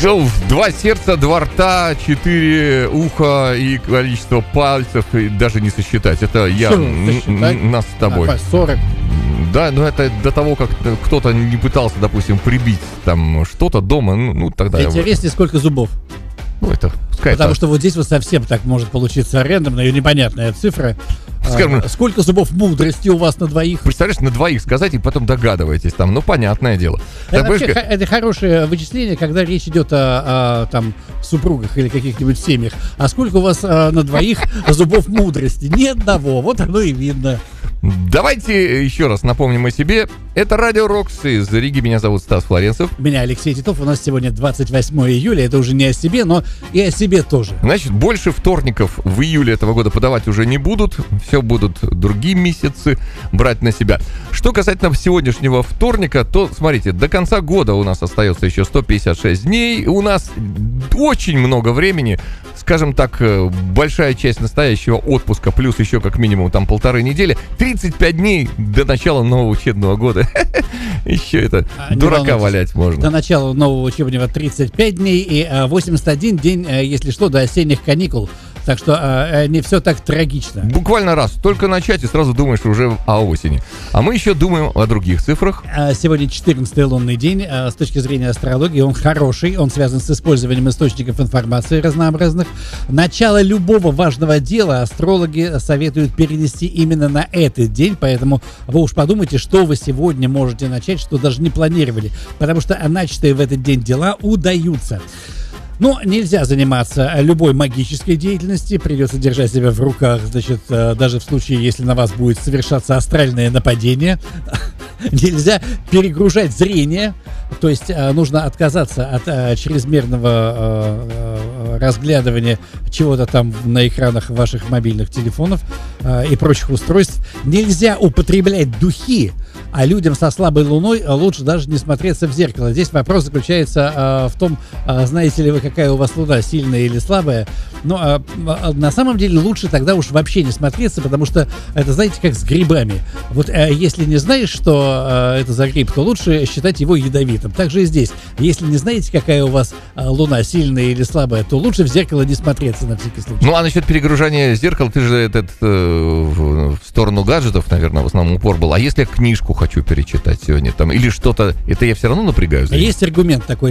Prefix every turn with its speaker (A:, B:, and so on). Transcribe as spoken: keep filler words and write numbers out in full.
A: Ну, два сердца, два рта, четыре уха и количество пальцев и даже не сосчитать. Это я, н- нас с тобой.
B: А, сорок.
A: Да, но это до того, как кто-то не пытался, допустим, прибить там что-то дома, ну, ну тогда...
B: Интереснее, сколько зубов?
A: Ну, это пускай.
B: Потому
A: это...
B: что вот здесь вот совсем так может получиться рандомная и непонятная цифра.
A: Скажем,
B: а, сколько зубов мудрости у вас на двоих?
A: Представляешь, на двоих сказать и потом догадываетесь там, ну, понятное дело.
B: Это,
A: так,
B: вообще, х- это хорошее вычисление, когда речь идет о, о там, супругах или каких-нибудь семьях. А сколько у вас а, на двоих зубов мудрости? Ни одного, вот оно и видно.
A: Давайте еще раз напомним о себе. Это Радио Рокс из Риги. Меня зовут Стас Флоренцев.
B: Меня Алексей Титов. У нас сегодня двадцать восьмое июля. Это уже не о себе, но и о себе тоже.
A: Значит, больше вторников в июле этого года подавать уже не будут. Все будут другие месяцы брать на себя. Что касательно сегодняшнего вторника, то, смотрите, до конца года у нас остается еще сто пятьдесят шесть дней. У нас очень много времени. Скажем так, большая часть настоящего отпуска, плюс еще как минимум там полторы недели. тридцать пять дней до начала нового учебного года. Еще это
B: а,
A: дурака валять можно.
B: До начала нового учебного тридцать пять дней и восемьдесят один день, если что, до осенних каникул. Так что а, не все так трагично.
A: Буквально раз. Только начать и сразу думаешь уже о осени. А мы еще думаем о других цифрах.
B: Сегодня четырнадцатый лунный день. С точки зрения астрологии он хороший. Он связан с использованием источников информации разнообразных. Начало любого важного дела астрологи советуют перенести именно на этот день. Поэтому вы уж подумайте, что вы сегодня можете начать, что даже не планировали. Потому что начатые в этот день дела удаются. Ну, нельзя заниматься любой магической деятельностью, придется держать себя в руках, значит, даже в случае, если на вас будет совершаться астральное нападение. Нельзя перегружать зрение, то есть нужно отказаться от чрезмерного разглядывания чего-то там на экранах ваших мобильных телефонов и прочих устройств. Нельзя употреблять духи, а людям со слабой луной лучше даже не смотреться в зеркало. Здесь вопрос заключается в том, знаете ли вы, какая у вас луна, сильная или слабая. Но на самом деле лучше тогда уж вообще не смотреться, потому что это, знаете, как с грибами. Вот если не знаешь, что это за гриб, то лучше считать его ядовитым. Так же и здесь. Если не знаете, какая у вас луна, сильная или слабая, то лучше в зеркало не смотреться на всякий случай.
A: Ну, а насчет перегружания зеркала, ты же этот, э, в, в сторону гаджетов, наверное, в основном упор был. А если я книжку хочу перечитать сегодня, там, или что-то, это я все равно напрягаюсь?
B: Есть аргумент такой,